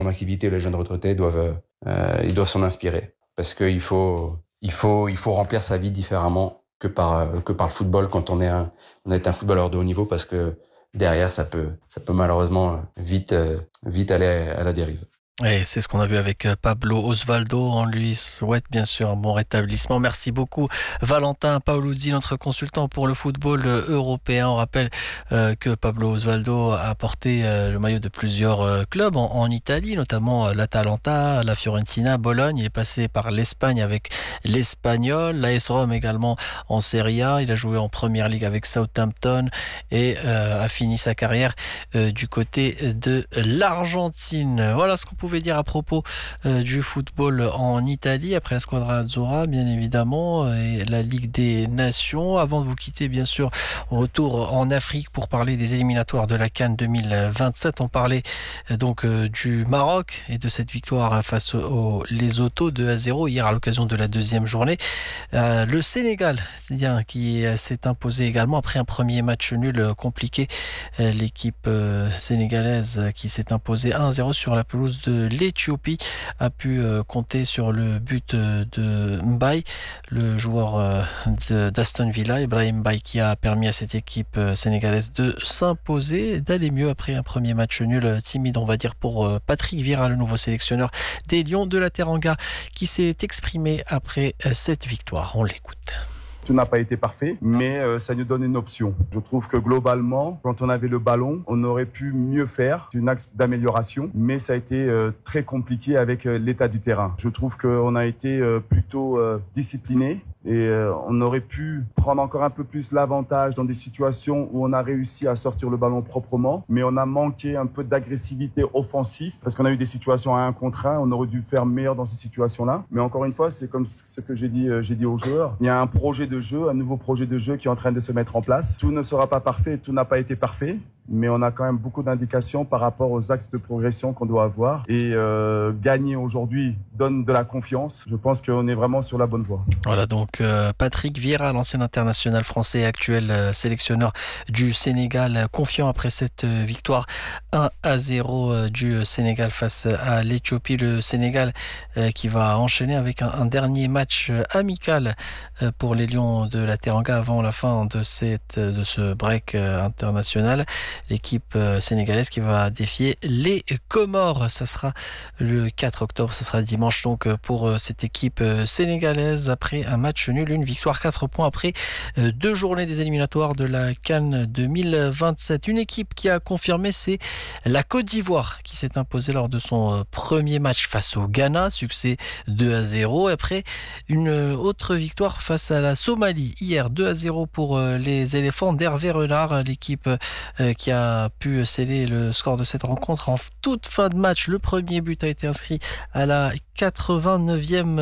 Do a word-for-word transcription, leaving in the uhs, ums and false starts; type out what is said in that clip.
mon activité, les jeunes retraités doivent, euh, ils doivent s'en inspirer. Parce qu'il faut, il faut, il faut remplir sa vie différemment que par, que par le football quand on est un, on est un footballeur de haut niveau, parce que derrière, ça peut, ça peut malheureusement vite, vite aller à la dérive. Et c'est ce qu'on a vu avec Pablo Osvaldo. On lui souhaite bien sûr un bon rétablissement. Merci beaucoup Valentin Paoluzzi, notre consultant pour le football européen. On rappelle euh, que Pablo Osvaldo a porté euh, le maillot de plusieurs euh, clubs en, en Italie, notamment l'Atalanta, la Fiorentina, Bologne. Il est passé par l'Espagne avec l'Espagnol, l'A S Rome également en Serie A. Il a joué en Première Ligue avec Southampton et euh, a fini sa carrière euh, du côté de l'Argentine. Voilà ce qu'on pouvait dire à propos euh, du football en Italie après la Squadra Azzurra, bien évidemment, et la Ligue des Nations. Avant de vous quitter, bien sûr, retour en Afrique pour parler des éliminatoires de la CAN deux mille vingt-sept. On parlait euh, donc euh, du Maroc et de cette victoire face aux Lesotho deux à zéro hier à l'occasion de la deuxième journée. Euh, le Sénégal, c'est bien, qui euh, s'est imposé également après un premier match nul euh, compliqué. Euh, l'équipe euh, sénégalaise euh, qui s'est imposée un à zéro sur la pelouse de l'Éthiopie a pu euh, compter sur le but euh, de Mbaye, le joueur euh, de, d'Aston Villa, Ibrahim Mbaye, qui a permis à cette équipe euh, sénégalaise de s'imposer, d'aller mieux après un premier match nul euh, timide, on va dire, pour euh, Patrick Vieira, le nouveau sélectionneur des Lions de la Teranga, qui s'est exprimé après euh, cette victoire. On l'écoute. Tout n'a pas été parfait, mais euh, ça nous donne une option. Je trouve que globalement, quand on avait le ballon, on aurait pu mieux faire. C'est un axe d'amélioration, mais ça a été euh, très compliqué avec euh, l'état du terrain. Je trouve qu'on a été euh, plutôt euh, discipliné. Et euh, on aurait pu prendre encore un peu plus l'avantage dans des situations où on a réussi à sortir le ballon proprement, mais on a manqué un peu d'agressivité offensive parce qu'on a eu des situations à un contre un. On aurait dû faire meilleur dans ces situations-là. Mais encore une fois, c'est comme ce que j'ai dit, euh, j'ai dit aux joueurs. Il y a un projet de jeu, un nouveau projet de jeu qui est en train de se mettre en place. Tout ne sera pas parfait, tout n'a pas été parfait, mais on a quand même beaucoup d'indications par rapport aux axes de progression qu'on doit avoir. Et euh, gagner aujourd'hui donne de la confiance. Je pense qu'on est vraiment sur la bonne voie. Voilà donc euh, Patrick Vieira, l'ancien international français et actuel euh, sélectionneur du Sénégal, euh, confiant après cette euh, victoire un à zéro euh, du Sénégal face à l'Éthiopie. Le Sénégal euh, qui va enchaîner avec un, un dernier match euh, amical euh, pour les Lions de la Teranga avant la fin de, cette, de ce break euh, international. L'équipe euh, sénégalaise qui va défier les Comores. Ça sera le quatre octobre, ça sera dimanche donc pour euh, cette équipe euh, sénégalaise après un match nul, une victoire, quatre points après euh, deux journées des éliminatoires de la CAN deux mille vingt-sept. Une équipe qui a confirmé, c'est la Côte d'Ivoire qui s'est imposée lors de son euh, premier match face au Ghana, succès deux à zéro. Après une autre victoire face à la Somalie hier, deux à zéro pour euh, les éléphants d'Hervé Renard, l'équipe euh, qui a pu sceller le score de cette rencontre en toute fin de match. Le premier but a été inscrit à la quatre-vingt-neuvième